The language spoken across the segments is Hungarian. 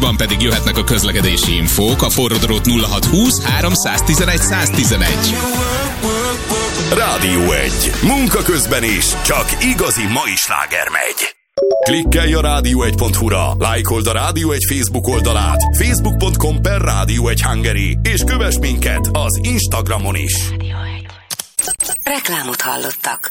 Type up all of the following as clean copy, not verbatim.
Augusztusban pedig jöhetnek a közlekedési infók, a forródrót 0620 311 111. Rádió 1. Munka közben is, csak igazi mai sláger megy. Klikkelj a rádió1.hu-ra, lájkold a Rádió 1 Facebook oldalát, facebook.com/Rádió1 és kövess minket az Instagramon is. Reklámot hallottak.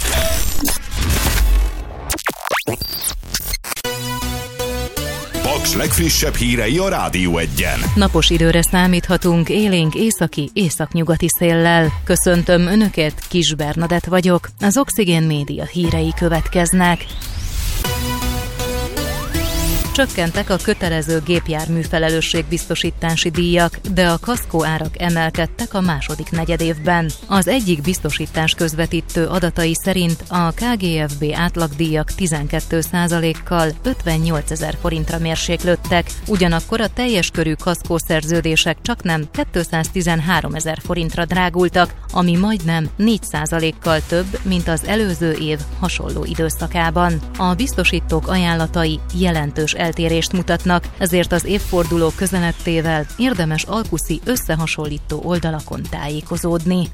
Paks legfrissebb hírei a Rádió 1-en. Napos időre számíthatunk élénk északi, északnyugati széllel. Köszöntöm Önöket, Kis Bernadett vagyok. Az Oxigén Média hírei következnek. Csökkentek a kötelező gépjármű felelősségbiztosítási díjak, de a kaszkó árak emelkedtek a második negyedévben. Az egyik biztosítás közvetítő adatai szerint a KGFB átlagdíjak 12%-kal 58 000 forintra mérséklődtek, ugyanakkor a teljes körű kaszkószerződések csaknem 213 000 forintra drágultak, ami majdnem 4%-kal több, mint az előző év hasonló időszakában. A biztosítók ajánlatai jelentős eltérést mutatnak, ezért az évforduló közeledtével érdemes alkuszi összehasonlító oldalakon tájékozódni.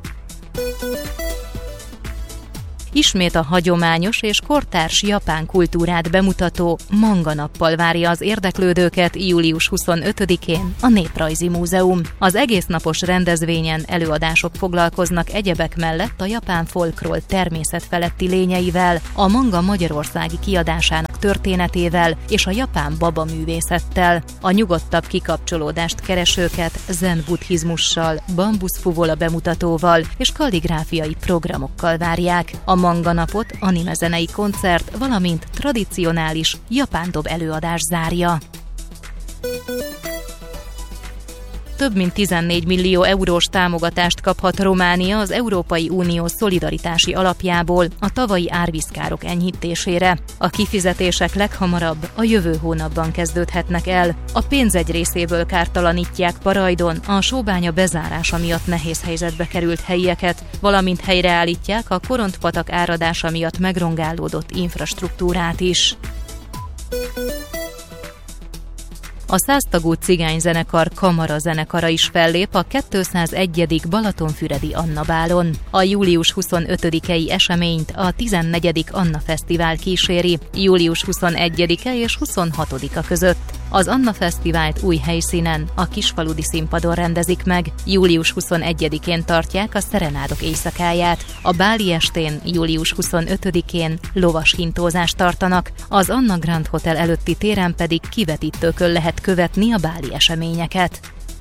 Ismét a hagyományos és kortárs japán kultúrát bemutató manga nappal várja az érdeklődőket július 25-én a Néprajzi Múzeum. Az egésznapos rendezvényen előadások foglalkoznak egyebek mellett a japán folkról természetfeletti lényeivel, a manga magyarországi kiadásának történetével és a japán babaművészettel. A nyugodtabb kikapcsolódást keresőket zen buddhizmussal, bambuszfuvola bemutatóval és kalligráfiai programokkal várják. A manga napot animezenei koncert, valamint tradicionális japán dob előadás zárja. Több mint 14 millió eurós támogatást kaphat Románia az Európai Unió szolidaritási alapjából a tavalyi árvízkárok enyhítésére. A kifizetések leghamarabb a jövő hónapban kezdődhetnek el. A pénz egy részéből kártalanítják Parajdon a sóbánya bezárása miatt nehéz helyzetbe került helyieket, valamint helyreállítják a Korontpatak áradása miatt megrongálódott infrastruktúrát is. A 100 tagú cigányzenekar Kamara zenekara is fellép a 201. Balatonfüredi Anna Bálon. A július 25-i eseményt a 14. Anna Fesztivál kíséri, július 21-e és 26-a között. Az Anna Fesztivált új helyszínen, a Kisfaludi színpadon rendezik meg. Július 21-én tartják a Szerenádok éjszakáját. A báli estén, július 25-én lovas hintózást tartanak. Az Anna Grand Hotel előtti téren pedig kivetítőkön lehet követni a báli eseményeket.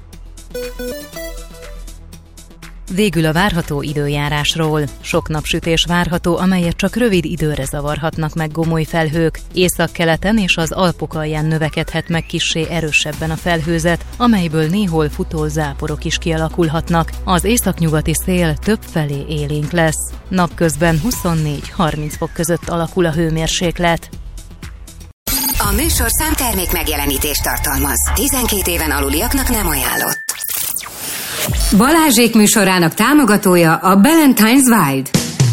Végül a várható időjárásról. Sok napsütés várható, amelyet csak rövid időre zavarhatnak meg gomoly felhők. Északkeleten és az Alpok alján növekedhet meg kissé erősebben a felhőzet, amelyből néhol futó záporok is kialakulhatnak. Az északnyugati szél többfelé élénk lesz. Napközben 24-30 fok között alakul a hőmérséklet. A műsor számtermék megjelenítést tartalmaz. 12 éven aluliaknak nem ajánlott. Balázsék műsorának támogatója a Ballantines Wild.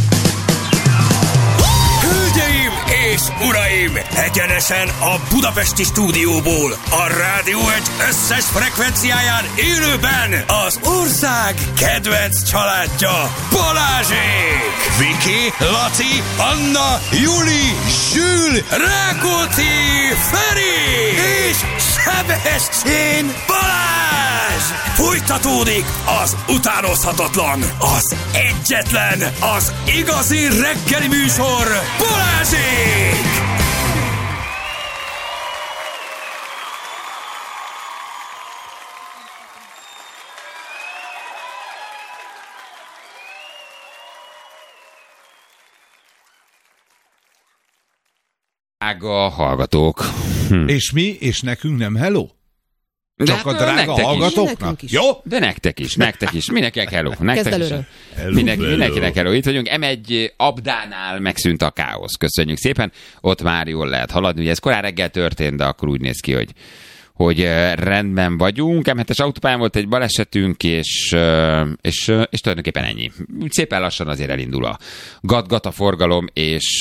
Hölgyeim és uraim! Egyenesen a budapesti stúdióból, a Rádió 1 összes frekvenciáján élőben az ország kedvenc családja, Balázsék! Viki, Laci, Anna, Juli, Zsül, Rákóczi, Feri és Sebestyén Balázs! Folytatódik az utánozhatatlan, az egyetlen, az igazi reggeli műsor, Balázsék! Drága hallgatók. És mi? És nekünk nem hello? Csak a drága hallgatóknak? Jó? De nektek is. Mindenkinek hello. Mindenkinek hello. Itt vagyunk. M1 Abdánál megszűnt a káosz. Köszönjük szépen. Ott már jól lehet haladni. Ugye ez korán reggel történt, de akkor úgy néz ki, hogy rendben vagyunk. M7-es autópályán volt egy balesetünk, és tulajdonképpen ennyi. Szépen lassan azért elindul a gat a forgalom, és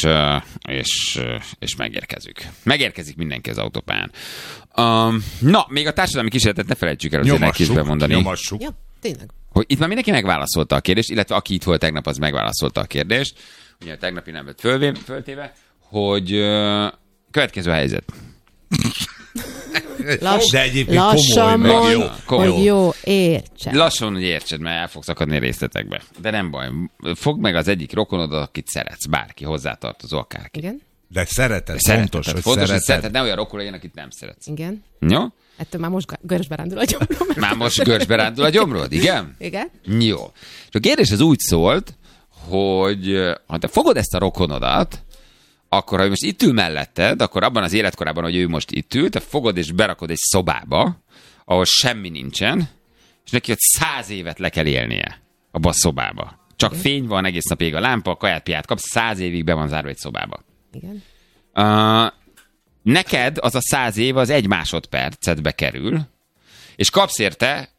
megérkezik mindenki az autópályán. Na, még a társadalmi kísérletet ne felejtsük el azért neki is bemondani. Nyomassuk. Ja, tényleg. Hogy itt már mindenki megválaszolta a kérdést, illetve aki itt volt tegnap, az megválaszolta a kérdést. Ugye a tegnapi nem lett föltéve, hogy következő a helyzet. De egyébként lassan komoly, mond, hogy jó, értsed. Lassan, hogy értsed, mert el fogsz akadni részletekbe. De nem baj. Fogd meg az egyik rokonodat, akit szeretsz. Bárki, hozzátartozó, akárki. Igen? De szereted, fontos, hogy szereted. Ne olyan rokon legyen, akit nem szeretsz. Igen. Jó? Ettől már most görcsbe rándul a gyomrom. Már most görcsbe rándul a gyomrod, igen? Igen. Jó. És a kérdés az úgy szólt, hogy ha te fogod ezt a rokonodat, akkor, ha most itt ül melletted, akkor abban az életkorában, hogy ő most itt ül, te fogod és berakod egy szobába, ahol semmi nincsen, és neki ott 100 évet le kell élnie abban a szobába. Csak fény van, egész nap ég a lámpa, kaját, piát kapsz, 100 évig be van zárva egy szobába. Igen. Neked az a 100 év az 1 másodpercetbe kerül, és kapsz érte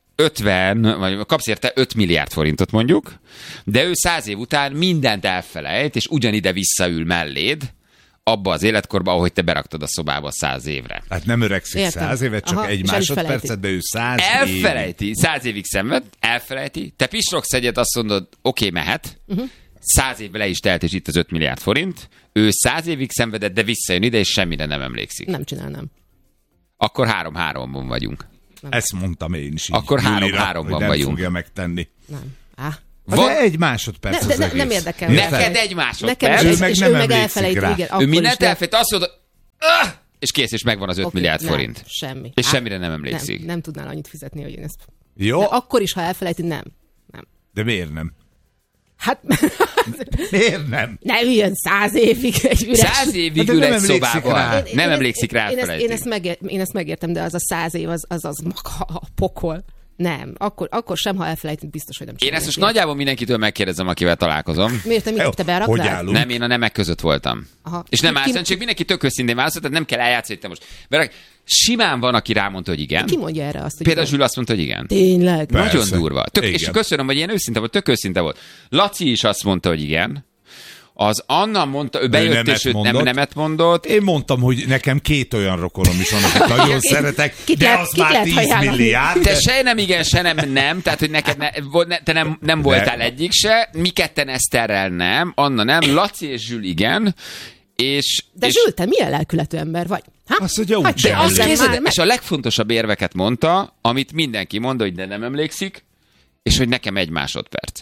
5 milliárd forintot mondjuk, de ő 100 év után mindent elfelejt, és ugyanide visszaül melléd, abba az életkorba, ahogy te beraktad a szobába 100 évre. Hát nem öregszik 100 évet, csak egy másodpercetben ő 100 elfelejti, 100 évig szenved, elfelejti, te pisrogsz egyet, azt mondod, oké, mehet, 100 évvel le is telt, és itt az 5 milliárd forint, ő 100 évig szenvedett, de visszajön ide, és semmire nem emlékszik. Nem csinálnám. Akkor 3-3-ban vagyunk. Nem. Ezt mondtam én is. Akkor 3-3-ban vagyunk. Nem fogja megtenni. Nem. De egy másodperc az egész. Nem érdekel. Neked egy másodperc. Ő meg elfelejti rá. Ő mindent elfelejt, azt mondod, és kész, és megvan az 5 milliárd forint. Semmi. És semmire nem emlékszik. Nem tudnál annyit fizetni, hogy én ezt... Jó. De akkor is, ha elfelejti, nem. De miért nem? Hát... Miért nem? Ne üljön 100 évig egy üres... 100 évig ül egy szobában. Nem emlékszik rá, elfelejti. Én ezt megértem, de az a 100 év, az maga a pokol. Nem, akkor sem, ha elfelejtünk, biztos, hogy nem csinálják. Én ezt most nagyjából mindenkitől megkérdezem, akivel találkozom. Miért nem te beraktál? Nem, én a nemek között voltam. Aha. És nem állt, csak mindenki tök őszintén válaszolt, tehát nem kell eljátszani, hogy te most. Simán van, aki rámondta, hogy igen. Ki mondja erre azt, hogy például Zsül azt mondta, hogy igen. Tényleg? Persze. Nagyon durva. És köszönöm, hogy ilyen őszinte volt, tök őszinte volt. Laci is azt mondta, hogy igen. Az Anna mondta, ő bejött, és ő nemet mondott. Én mondtam, hogy nekem 2 olyan rokonom is van, akit nagyon szeretek, de az már 10 milliárd. Te se nem igen, se nem, tehát, hogy neked te nem voltál egyik se, mi ketten Eszterrel nem, Anna nem, Laci és Zsül igen. De Zsül, te milyen lelkületű ember vagy? Azt mondja, úgy sem. És a legfontosabb érveket mondta, amit mindenki mondta, hogy de nem emlékszik, és hogy nekem 1 másodperc.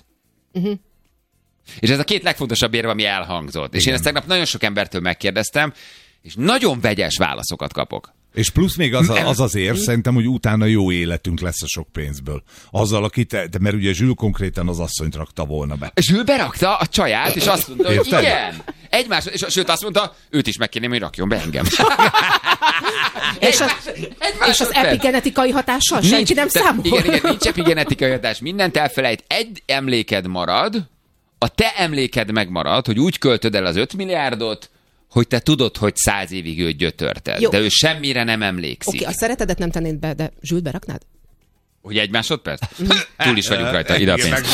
És ez a 2 legfontosabb érve, ami elhangzott. Igen. És én ezt tegnap nagyon sok embertől megkérdeztem, és nagyon vegyes válaszokat kapok. És plusz még az érv, szerintem, hogy utána jó életünk lesz a sok pénzből. Azzal, akit, mert ugye Zsül konkrétan az asszonyt rakta volna be. Zsül berakta a csaját, és azt mondta, hogy igen. És sőt azt mondta, őt is megkérném, hogy rakjon be engem. És az epigenetikai hatással senki nem számol. Igen, nincs epigenetikai hatás. Mindent elfelejt. Egy emléked marad, a te emléked megmarad, hogy úgy költöd el az 5 milliárdot, hogy te tudod, hogy 100 évig őt gyötörted. Jó. De ő semmire nem emlékszik. Oké, a szeretedet nem tennéd be, de Zsült beraknád? Hogy 1 másodperc? Túl is vagyunk rajta, ide a pénzt.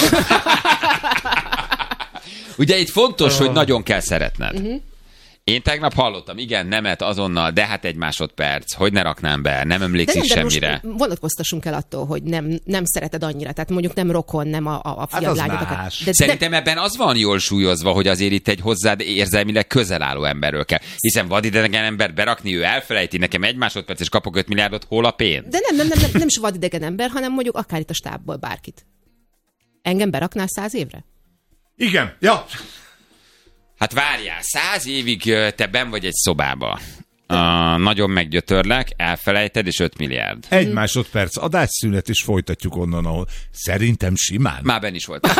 Ugye itt fontos, hogy nagyon kell szeretned. Én tegnap hallottam, igen, nemet azonnal, de hát 1 másodperc, hogy ne raknám be, nem emlékszik semmire. Most vonatkoztassunk el attól, hogy nem szereted annyira, tehát mondjuk nem rokon, nem a fiad lányokat. Szerintem ebben az van jól súlyozva, hogy azért itt egy hozzád érzelmileg közel álló emberről kell. Hiszen vadidegen ember berakni, ő elfelejti, nekem 1 másodperc, és kapok 5 milliárdot, hol a pénz? De nem is vadidegen ember, hanem mondjuk akár itt a stábból bárkit. Engem beraknál 100 évre? Igen, ja. Hát várjál, 100 évig te benn vagy egy szobába. Nagyon meggyötörlek, elfelejted, és 5 milliárd. 1 másodperc, adásszünet, és folytatjuk onnan, ahol szerintem simán. Már benn is voltam.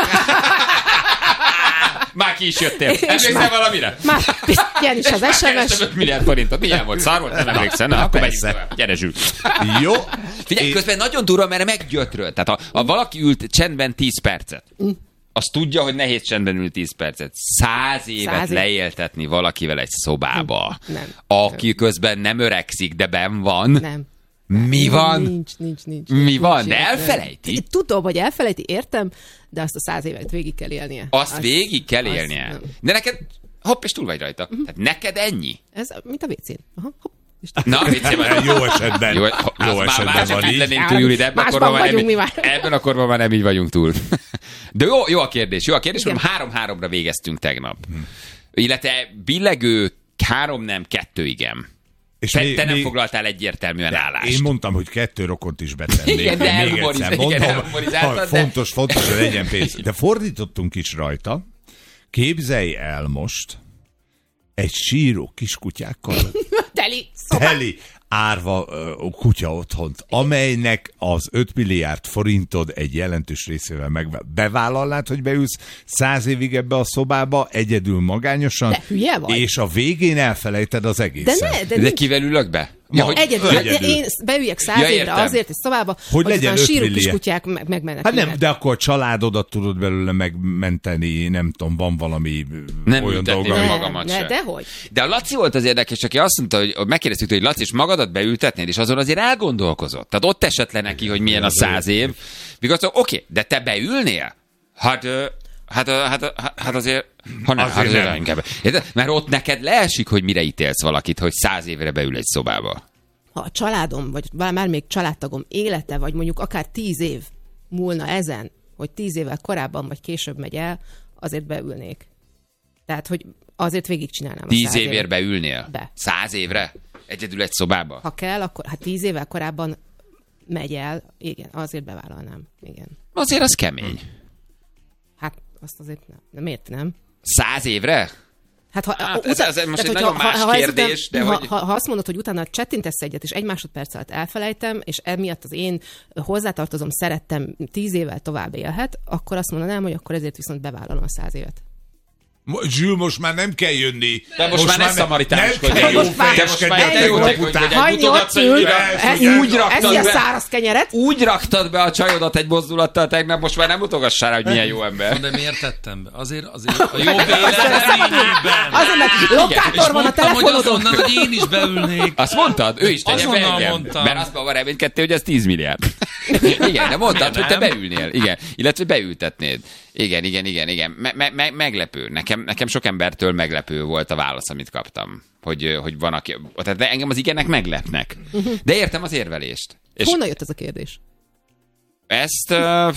Már ki is jöttél. Emlékszel valamire? Már ilyen is az SMS. 5 milliárd forintot. Milyen volt? Szar volt? Nem emlékszel? Na, akkor megyünk tovább. Gyere, Zsül. Jó. Figyelj, közben nagyon durva, mert meggyötröl. Tehát ha valaki ült csendben 10 percet, azt tudja, hogy nehéz csendben ül 10 percet. 100 évet leéltetni valakivel egy szobába, aki közben nem öregszik, de benn van. Nem. Mi van? Nincs. Mi van? De elfelejti? Tudom, hogy elfelejti, értem, de azt a 100 évet végig kell élnie. Azt végig kell élnie. De neked, hopp, és túl vagy rajta. Tehát neked ennyi? Ez mint a WC-n. Aha, hopp. Na, Jó esetben. Jó esetben van így. Ebben a korban már nem így vagyunk túl. De jó a kérdés. Jó a kérdés, mert 3-3-ra végeztünk tegnap. Illetve billegő 3 nem, 2 igen. És te nem foglaltál egyértelműen állást. Én mondtam, hogy 2 rokont is betennék. Igen, de elhumorizáltad. Fontos, hogy legyen pénz. De fordítottunk is rajta. Képzelj el most egy síró kiskutyákkal. Teli árva kutya otthont, amelynek az 5 milliárd forintod egy jelentős részével bevállalnád, hogy beülsz 100 évig ebbe a szobába, egyedül magányosan, de hülye vagy. És a végén elfelejted az egészet. De kivel ülök be? Egyedül. Én beüljek 100 évre azért egy szobába, hogy legyen síró kiskutyák megmennek. Hát nem, de akkor a családodat tudod belőle megmenteni, nem tudom, van valami nem olyan dolog. Nem magamat sem. Dehogy. De a Laci volt az érdekes, aki azt mondta, hogy megkérdeztük, hogy Laci, és magadat beültetnéd, és azon azért elgondolkozott. Tehát ott esett le neki, hogy milyen a 100 év. Mikor azt mondta, oké, de te beülnél? Hát azért... azért nem. Inkább. Mert ott neked leesik, hogy mire ítélsz valakit, hogy 100 évre beül egy szobába. Ha a családom, vagy már még családtagom élete, vagy mondjuk akár 10 év múlna ezen, hogy 10 évvel korábban vagy később megy el, azért beülnék. Tehát, hogy azért végigcsinálnám. 10 évért beülnél? Be. 100 évre? Egyedül egy szobába? Ha kell, akkor 10 évvel korábban megy el, igen, azért bevállalnám. Igen. Azért az kemény. Hát azt azért nem. De miért nem? 100 évre? Hát, ez most egy nagyon más kérdés, de hogy... Ha azt mondod, hogy utána csettintesz egyet, és 1 másodperc alatt elfelejtem, és emiatt az én hozzátartozom, szerettem 10 évvel tovább élhet, akkor azt mondanám, hogy akkor ezért viszont bevállalom a 100 évet. Zsül, most már nem kell jönni. De most már ne szamaritáskodj. Úgy raktad be a csajodat egy mozdulattal tegnap, most már nem mutogassál rá, hogy milyen jó ember. De miért tettem be? Azért a jobb életben. Azért, mert lokátor van a telefonodon. Hogy azonnal, hogy én is beülnék. Azt mondtad? Ő is tegye be engem. Mert azt ma reménykedtél, hogy ez 10 milliárd. Igen, de mondtad, hogy te beülnél. Igen, illetve beültetnéd. Igen. Meglepő. Nekem sok embertől meglepő volt a válasz, amit kaptam. Hogy van, aki... Tehát engem az igenek meglepnek. De értem az érvelést. Honnan jött ez a kérdés? Ezt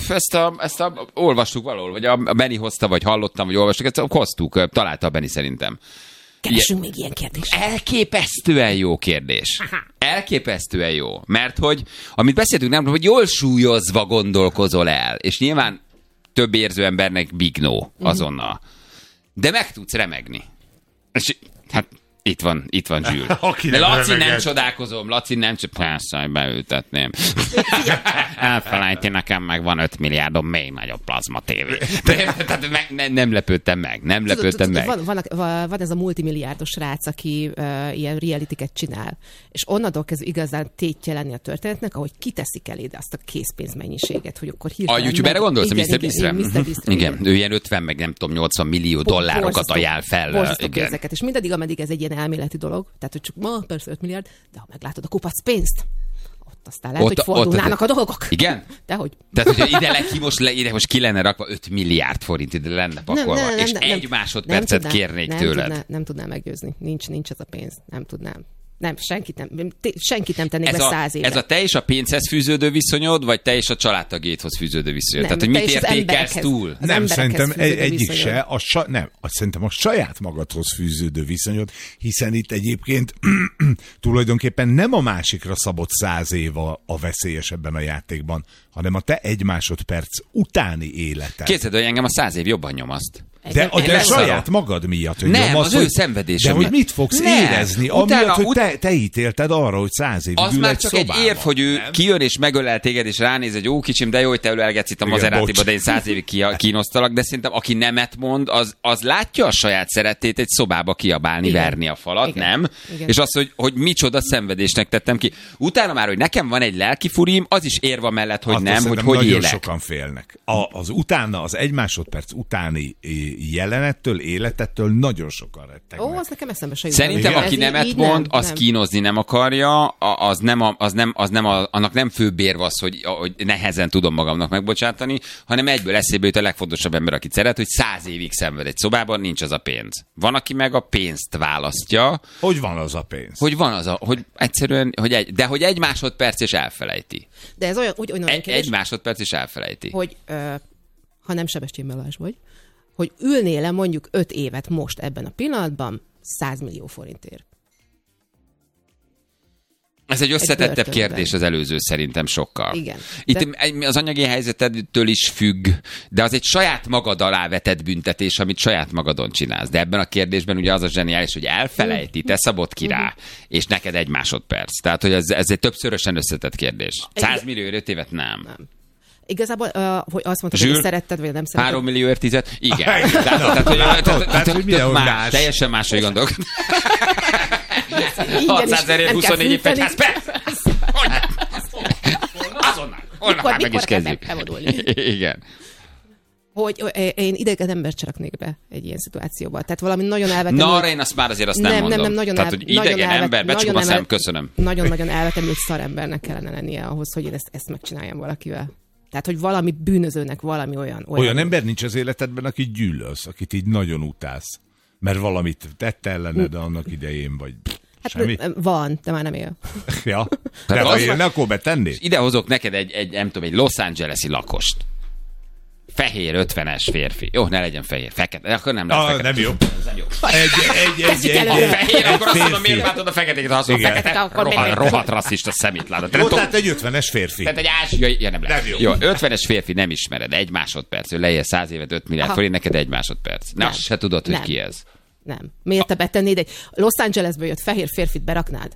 olvastuk valahol, vagy a Benni hozta, vagy hallottam, vagy olvastuk, ezt hoztuk, találta a Benni szerintem. Keresünk még ilyen kérdést. Elképesztően jó kérdés. Elképesztően jó. Mert hogy, amit beszéltünk, nem, hogy jól súlyozva gondolkozol el, és nyilván több érző embernek big no azonnal. De meg tudsz remegni. És hát itt van Zsül. De Laci nem csodálkozom, persze, beültetném. Elfelejti, nekem meg van 5 milliárdom még nagyobb plazma tévé. Tehát nem lepődtem meg. Van ez a multimilliárdos srác, aki ilyen realityket csinál. És onnantól kezdve igazán tétje lenni a történetnek, ahogy kiteszik eléd azt a készpénzmennyiséget, hogy akkor hirtelen... A YouTube-erre gondolsz, a Mr. Beast-re? Igen, ő ilyen 50, meg nem tudom, 80 millió dollárokat ajánl fel. Borzasztó pénzeket. És mindaddig, ameddig ez egy ilyen elméleti dolog, tehát hogy csak ma persze 5 milliárd, de ha meglátod a kupac pénzt, ott aztán lehet, hogy fordulnának a dolgok. Igen? Dehogy. Tehát, hogyha ide most ki lenne rakva 5 milliárd forint, ide lenne pakolva, és egy másodpercet kérnék tőled. Nem tudnám meggyőzni. Nincs ez a pénz. Nem tudnám. Nem, senkit nem tennék be 100 évre. Ez a te és a pénzhez fűződő viszonyod, vagy te és a családtagédhoz fűződő viszonyod? Tehát, hogy mit értékelsz túl? Nem, szerintem egyik se. Szerintem a saját magadhoz fűződő viszonyod, hiszen itt egyébként tulajdonképpen nem a másikra szabott 100 év a veszélyes ebben a játékban, hanem a te 1 másodperc utáni életed. Képzeld, hogy engem a 100 év jobban nyomaszt. De saját magad miatt, hogy nem, az ő szenvedése. De hogy mit fogsz érezni, amiatt, hogy te ítélted arra, hogy 100 évig az már csak egy érv, hogy ő kijön és megölel téged, és ránéz, hogy jó kicsim, de jó, hogy te ölelgetsz itt a Maseratiba, de én 100 évig kínosztalak, de szerintem aki nemet mond, az látja a saját szerettét egy szobába kiabálni, verni a falat, nem? Igen. És az, hogy micsoda szenvedésnek tettem ki. Utána már, hogy nekem van egy lelki furim, az is érva mellett, hogy nem, hogy élek. Nagyon sokan félnek. Az 1 másodperc utáni jelenettől, életettől nagyon sokan rettegnek. Ó, az nekem eszembe se jut. Szerintem, aki nemet mond, az kínozni nem akarja, annak nem főbb érv az, hogy nehezen tudom magamnak megbocsátani, hanem egyből eszébe jut a legfontosabb ember, akit szeret, hogy 100 évig szenved egy szobában, nincs az a pénz. Van, aki meg a pénzt választja. Hogy van az a pénz? Hogy van az hogy egyszerűen, hogy egy másodperc és elfelejti. De ez olyan kérdés, egy másodperc és elfelejti. Hogy ha nem Sebestyén Balázs vagy, hogy ülnél-e mondjuk 5 évet most ebben a pillanatban 100 millió forintért. Ez egy összetettebb kérdés az előző szerintem sokkal. Igen. Itt az anyagi helyzetedtől is függ, de az egy saját magad alá vetett büntetés, amit saját magadon csinálsz. De ebben a kérdésben ugye az a zseniális, hogy elfelejti, te szabod ki rá, és neked egy másodperc. Tehát, hogy ez egy többszörösen összetett kérdés. 100 millió 5 évet nem. Igazából, hogy azt mondtad, hogy szeretted, vagy nem szeretted. 3 millió 10? Igen. Tehát, hogy más, teljesen máshogy gondolok. 600 000 24 év 500 perc. Azonnal. Holnap meg is kezdjük. Igen. Hogy én idegen embert csalaknék be egy ilyen szituációban. Tehát valami nagyon elvetemült... Na, arra én már azért nem mondom. Nem, nagyon tehát, hogy idegen ember, becsukom a szem, köszönöm. Nagyon-nagyon elvetemült szarembernek kellene lennie ahhoz, hogy én ezt megcsináljam valakivel. Tehát, hogy valami bűnözőnek valami olyan... Olyan ember nincs az életedben, akit gyűlölsz, akit így nagyon utálsz. Mert valamit tette ellened annak idején, vagy semmi? Van, de már nem él. Ja, de ha élne, akkor betennéd? Ide hozok neked egy Los Angeles-i lakost. Fehér 50-es férfi. Jó, ne legyen fehér. Fekete. Akkor nem lesz fekete. Nem jó. Nem jó. Egy fehér, akkor azt mondom, miért váltod a feketéket, ha azt mondom, fekete, rohadt rasszista szemét látod. Jó, tehát egy 50-es férfi. Tehát egy ázsiai... Ja, nem lesz. Jó, 50-es férfi nem ismered. Egy másodperc. Ő leél 100 évet, 5 milliárd forint, neked egy másodperc. Na, azt se tudod, hogy ki ez. Nem. Miért te betennéd egy Los Angelesből jött fehér férfit beraknád?